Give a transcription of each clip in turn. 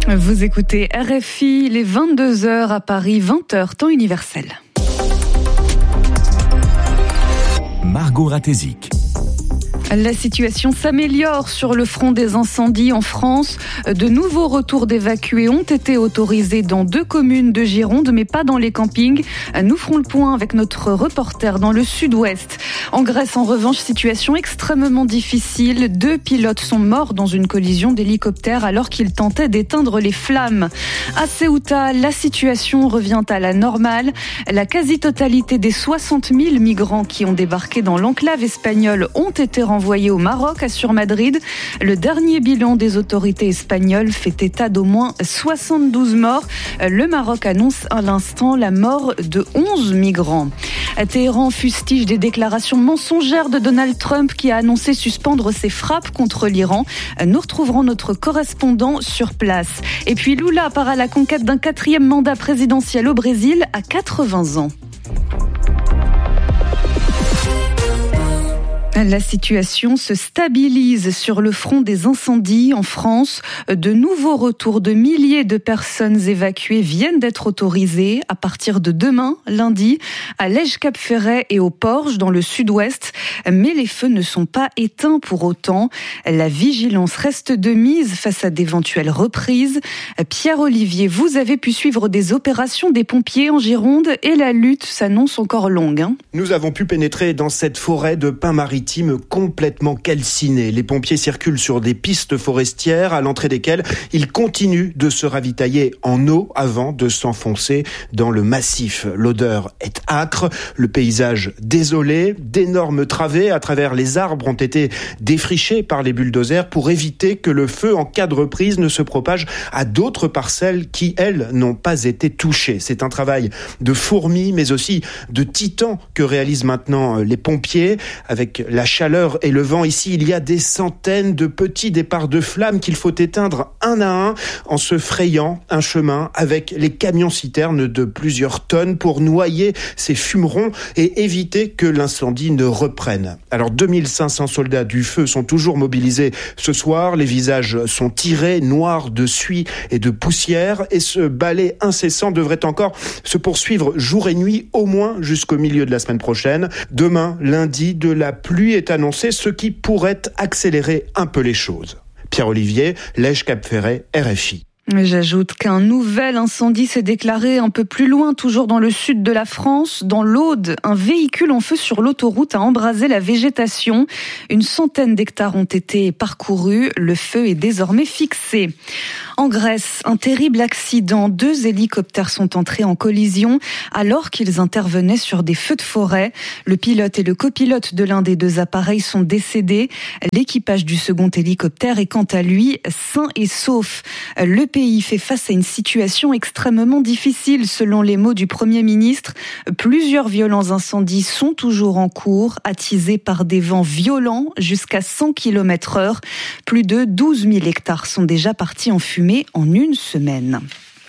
Vous écoutez RFI, les 22h à Paris, 20h, temps universel. Margot Ratézik. La situation s'améliore sur le front des incendies en France. De nouveaux retours d'évacués ont été autorisés dans 2 communes de Gironde, mais pas dans les campings. Nous ferons le point avec notre reporter dans le sud-ouest. En Grèce, en revanche, situation extrêmement difficile. 2 pilotes sont morts dans une collision d'hélicoptère alors qu'ils tentaient d'éteindre les flammes. À Ceuta, la situation revient à la normale. La quasi-totalité des 60 000 migrants qui ont débarqué dans l'enclave espagnole ont été renvoyés au Maroc, assure Madrid. Le dernier bilan des autorités espagnoles fait état d'au moins 72 morts. Le Maroc annonce à l'instant la mort de 11 migrants. Téhéran fustige des déclarations mensongères de Donald Trump qui a annoncé suspendre ses frappes contre l'Iran. Nous retrouverons notre correspondant sur place. Et puis Lula part à la conquête d'un 4e mandat présidentiel au Brésil à 80 ans. La situation se stabilise sur le front des incendies en France. De nouveaux retours de milliers de personnes évacuées viennent d'être autorisés à partir de demain, lundi, à Lège-Cap-Ferret et au Porge dans le sud-ouest. Mais les feux ne sont pas éteints pour autant. La vigilance reste de mise face à d'éventuelles reprises. Pierre-Olivier, vous avez pu suivre des opérations des pompiers en Gironde et la lutte s'annonce encore longue. Nous avons pu pénétrer dans cette forêt de pins maritimes complètement calcinée. Les pompiers circulent sur des pistes forestières à l'entrée desquelles ils continuent de se ravitailler en eau avant de s'enfoncer dans le massif. L'odeur est âcre, le paysage désolé, d'énormes travées à travers les arbres ont été défrichés par les bulldozers pour éviter que le feu en cas de reprise ne se propage à d'autres parcelles qui, elles, n'ont pas été touchées. C'est un travail de fourmis mais aussi de titans que réalisent maintenant les pompiers avec la chaleur et le vent. Ici, il y a des centaines de petits départs de flammes qu'il faut éteindre un à un en se frayant un chemin avec les camions-citernes de plusieurs tonnes pour noyer ces fumerons et éviter que l'incendie ne reprenne. Alors 2500 soldats du feu sont toujours mobilisés ce soir. Les visages sont tirés, noirs de suie et de poussière et ce balai incessant devrait encore se poursuivre jour et nuit au moins jusqu'au milieu de la semaine prochaine. Demain, lundi, de la pluie est annoncée, ce qui pourrait accélérer un peu les choses. Pierre-Olivier, Lège-Cap-Ferret, RFI. J'ajoute qu'un nouvel incendie s'est déclaré un peu plus loin, toujours dans le sud de la France. Dans l'Aude, un véhicule en feu sur l'autoroute a embrasé la végétation. Une centaine d'hectares ont été parcourus. Le feu est désormais fixé. En Grèce, un terrible accident. 2 hélicoptères sont entrés en collision alors qu'ils intervenaient sur des feux de forêt. Le pilote et le copilote de l'un des 2 appareils sont décédés. L'équipage du second hélicoptère est quant à lui sain et sauf. Le pays fait face à une situation extrêmement difficile selon les mots du Premier ministre. Plusieurs violents incendies sont toujours en cours, attisés par des vents violents jusqu'à 100 km/h. Plus de 12 000 hectares sont déjà partis en fumée en une semaine.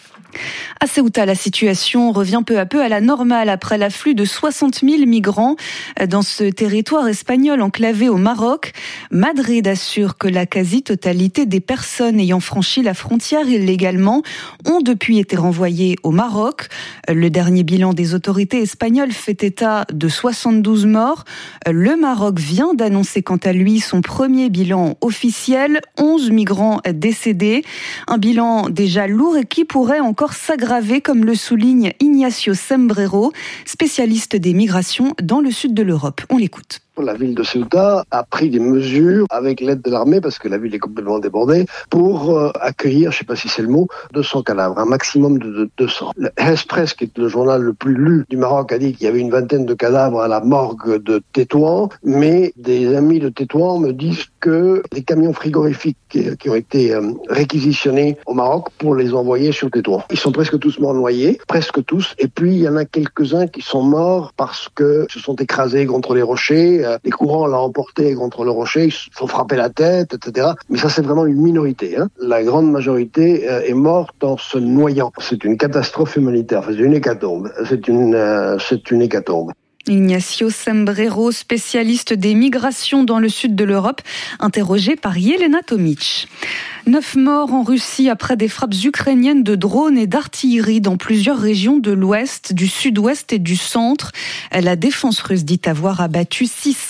À Ceuta, la situation revient peu à peu à la normale après l'afflux de 60 000 migrants dans ce territoire espagnol enclavé au Maroc. Madrid assure que la quasi-totalité des personnes ayant franchi la frontière illégalement ont depuis été renvoyées au Maroc. Le dernier bilan des autorités espagnoles fait état de 72 morts. Le Maroc vient d'annoncer quant à lui son premier bilan officiel, 11 migrants décédés. Un bilan déjà lourd et qui pourrait encore s'aggraver, comme le souligne Ignacio Sembrero, spécialiste des migrations dans le sud de l'Europe. On l'écoute. La ville de Ceuta a pris des mesures avec l'aide de l'armée, parce que la ville est complètement débordée, pour accueillir, je ne sais pas si c'est le mot, 200 cadavres, un maximum de 200. Le Express, qui est le journal le plus lu du Maroc, a dit qu'il y avait une vingtaine de cadavres à la morgue de Tétouan, mais des amis de Tétouan me disent que les camions frigorifiques qui ont été réquisitionnés au Maroc pour les envoyer sur Tétouan. Ils sont presque tous morts noyés, presque tous, et puis il y en a quelques-uns qui sont morts parce que se sont écrasés contre les rochers. Les courants l'ont emporté contre le rocher, ils se sont frappés la tête, etc. Mais ça, c'est vraiment une minorité. La grande majorité est morte en se noyant. C'est une catastrophe humanitaire, c'est une hécatombe. C'est une hécatombe. Ignacio Sembrero, spécialiste des migrations dans le sud de l'Europe, interrogé par Yelena Tomic. 9 morts en Russie après des frappes ukrainiennes de drones et d'artillerie dans plusieurs régions de l'ouest, du sud-ouest et du centre. La défense russe dit avoir abattu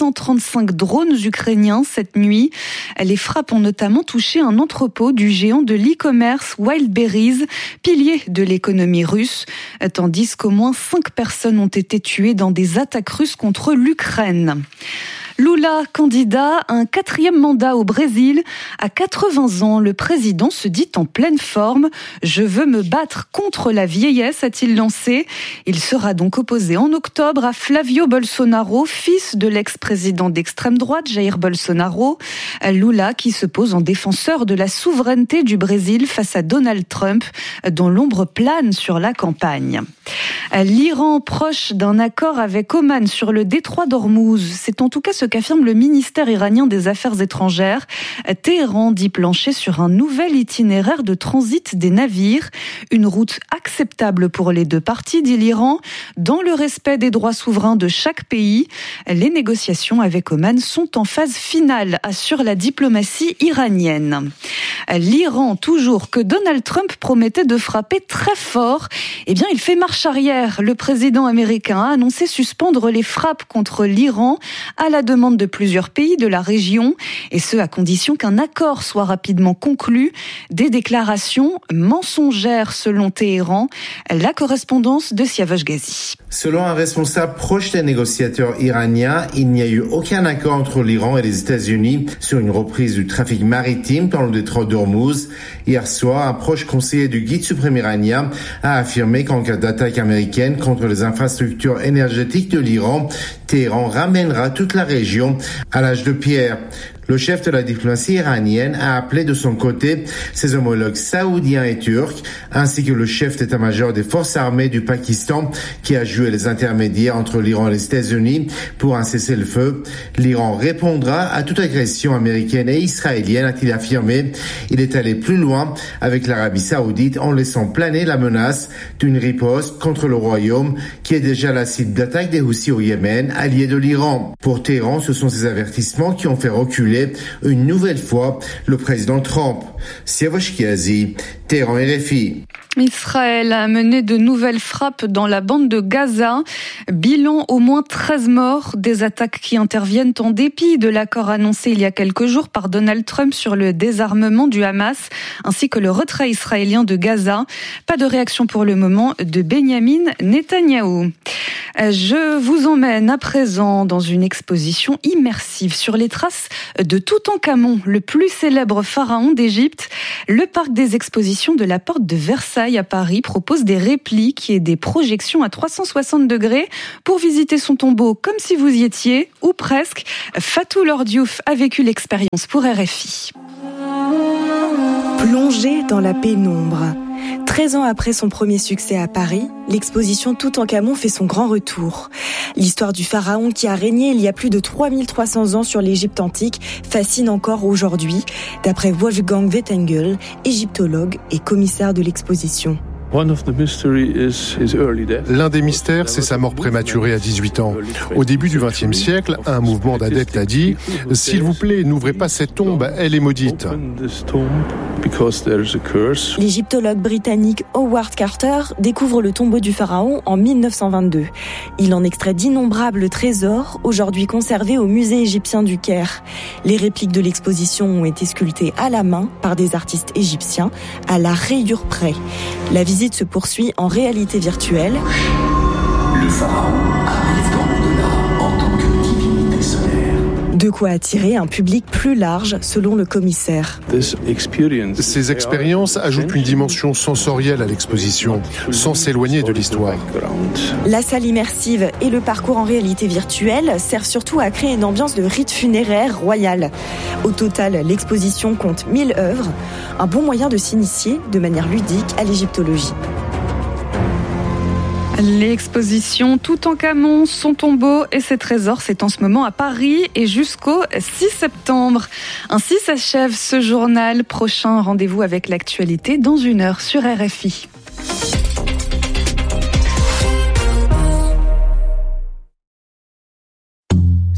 635 drones ukrainiens cette nuit. Les frappes ont notamment touché un entrepôt du géant de l'e-commerce Wildberries, pilier de l'économie russe, tandis qu'au moins 5 personnes ont été tuées dans des attaques russes contre l'Ukraine. Lula, candidat à un 4e mandat au Brésil. À 80 ans, le président se dit en pleine forme. « Je veux me battre contre la vieillesse », a-t-il lancé. Il sera donc opposé en octobre à Flavio Bolsonaro, fils de l'ex-président d'extrême droite Jair Bolsonaro. Lula qui se pose en défenseur de la souveraineté du Brésil face à Donald Trump, dont l'ombre plane sur la campagne. L'Iran proche d'un accord avec Oman sur le détroit d'Ormuz. C'est en tout cas ce qu'affirme le ministère iranien des Affaires étrangères. Téhéran dit plancher sur un nouvel itinéraire de transit des navires. Une route acceptable pour les deux parties, dit l'Iran, dans le respect des droits souverains de chaque pays. Les négociations avec Oman sont en phase finale, assure la diplomatie iranienne. L'Iran, toujours, que Donald Trump promettait de frapper très fort, eh bien, il fait marche arrière. Le président américain a annoncé suspendre les frappes contre l'Iran à la demande de plusieurs pays de la région, et ce à condition qu'un accord soit rapidement conclu. Des déclarations mensongères selon Téhéran. La correspondance de Siavash Ghazi. Selon un responsable proche des négociateurs iraniens, il n'y a eu aucun accord entre l'Iran et les États-Unis sur une reprise du trafic maritime dans le détroit d'Ormuz. Hier soir, un proche conseiller du guide suprême iranien a affirmé qu'en cas d'attaque américaine contre les infrastructures énergétiques de l'Iran, Téhéran ramènera toute la région à l'âge de pierre. Le chef de la diplomatie iranienne a appelé de son côté ses homologues saoudiens et turcs, ainsi que le chef d'état-major des forces armées du Pakistan, qui a joué les intermédiaires entre l'Iran et les États-Unis pour un cessez-le-feu. L'Iran répondra à toute agression américaine et israélienne, a-t-il affirmé. Il est allé plus loin avec l'Arabie saoudite en laissant planer la menace d'une riposte contre le royaume, qui est déjà la cible d'attaque des Houthis au Yémen, allié de l'Iran. Pour Téhéran, ce sont ces avertissements qui ont fait reculer une nouvelle fois le président Trump. Siavash Ghazi, Téhéran, RFI. Israël a mené de nouvelles frappes dans la bande de Gaza. Bilan, au moins 13 morts. Des attaques qui interviennent en dépit de l'accord annoncé il y a quelques jours par Donald Trump sur le désarmement du Hamas, ainsi que le retrait israélien de Gaza. Pas de réaction pour le moment de Benyamin Netanyahou. Je vous emmène à présent dans une exposition immersive sur les traces de Toutankhamon, le plus célèbre pharaon d'Égypte. Le parc des expositions de la Porte de Versailles à Paris propose des répliques et des projections à 360 degrés pour visiter son tombeau comme si vous y étiez, ou presque. Fatou Lordiouf a vécu l'expérience pour RFI. Plongé dans la pénombre. 13 ans après son premier succès à Paris, l'exposition Toutankhamon fait son grand retour. L'histoire du pharaon qui a régné il y a plus de 3300 ans sur l'Égypte antique fascine encore aujourd'hui, d'après Wolfgang Wettengel, égyptologue et commissaire de l'exposition. L'un des mystères, c'est sa mort prématurée à 18 ans. Au début du XXe siècle, un mouvement d'adeptes a dit « S'il vous plaît, n'ouvrez pas cette tombe, elle est maudite ». L'égyptologue britannique Howard Carter découvre le tombeau du pharaon en 1922. Il en extrait d'innombrables trésors, aujourd'hui conservés au musée égyptien du Caire. Les répliques de l'exposition ont été sculptées à la main par des artistes égyptiens, à la rayure près. La visite se poursuit en réalité virtuelle. Le pharaon arrive dans l'au-delà en tant que divinité solaire. De quoi attirer un public plus large, selon le commissaire. Ces expériences ajoutent une dimension sensorielle à l'exposition, sans s'éloigner de l'histoire. La salle immersive et le parcours en réalité virtuelle servent surtout à créer une ambiance de rite funéraire royal. Au total, l'exposition compte 1000 œuvres, un bon moyen de s'initier de manière ludique à l'égyptologie. L'exposition Toutankhamon, son tombeau et ses trésors, c'est en ce moment à Paris et jusqu'au 6 septembre. Ainsi s'achève ce journal. Prochain rendez-vous avec l'actualité dans 1 heure sur RFI.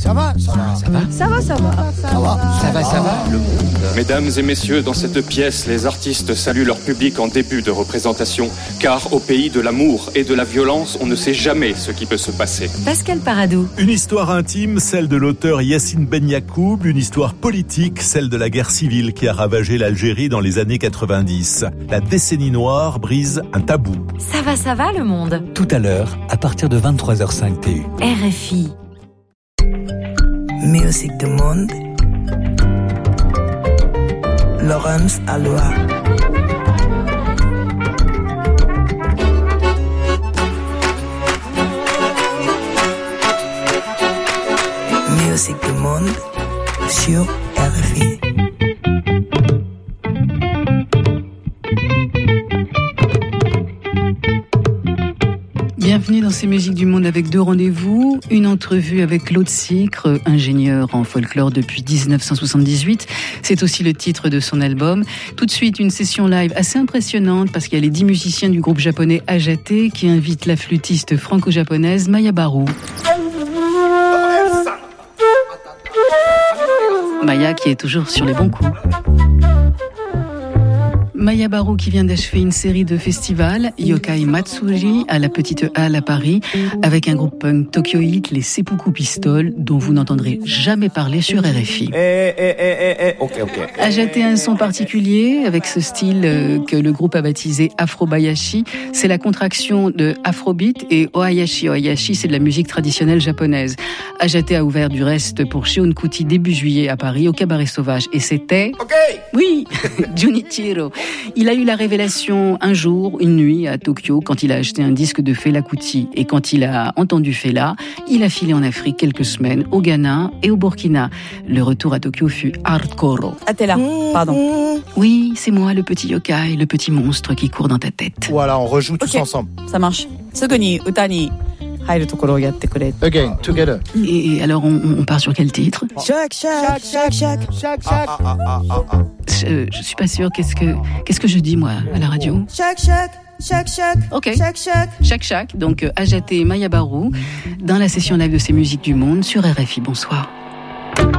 Ça va, ça va. Ça va, ça va. Ça va, ça va, ça va. Le monde. Mesdames et messieurs, dans cette pièce, les artistes saluent leur public en début de représentation, car au pays de l'amour et de la violence, on ne sait jamais ce qui peut se passer. Pascal Paradou. Une histoire intime, celle de l'auteur Yassine Ben Yacoub, une histoire politique, celle de la guerre civile qui a ravagé l'Algérie dans les années 90. La décennie noire brise un tabou. Ça va le monde. Tout à l'heure, à partir de 23h05 TU. RFI. Musique du monde. Laurence Aloha. Musique du monde sur RFI. Bienvenue dans ces musiques du monde avec deux rendez-vous. Une entrevue avec Claude Sicre, ingénieur en folklore depuis 1978. C'est aussi le titre de son album. Tout de suite, une session live assez impressionnante parce qu'il y a les 10 musiciens du groupe japonais Ajate qui invitent la flûtiste franco-japonaise Maya Baru. Maya qui est toujours sur les bons coups. Maya Baru qui vient d'achever une série de festivals, Yokai Matsuri à la Petite Halle à Paris, avec un groupe punk Tokyo Hit, les Seppuku Pistols, dont vous n'entendrez jamais parler sur RFI. Ok. Ajate a un son particulier, avec ce style que le groupe a baptisé Afrobayashi. C'est la contraction de Afrobeat et Ohayashi. Ohayashi, c'est de la musique traditionnelle japonaise. Ajate a ouvert du reste pour Shion Kuti début juillet à Paris, au Cabaret Sauvage. Et c'était... Oui, Junichiro. Il a eu la révélation un jour, une nuit à Tokyo, quand il a acheté un disque de Fela Kuti. Et quand il a entendu Fela, il a filé en Afrique quelques semaines, au Ghana et au Burkina. Le retour à Tokyo fut hardcore. Ah, t'es là, pardon. Oui, c'est moi, le petit yokai, le petit monstre qui court dans ta tête. Voilà, on rejoue tous ensemble. Ça marche. Suguni, utani. Again, together. Et alors, on part sur quel titre? Chaque. Je suis pas sûre. Qu'est-ce que je dis, moi, à la radio? Chaque. Ok. Chaque. Donc, Ajate Maya Baru, dans la session live de ces musiques du monde sur RFI. Bonsoir.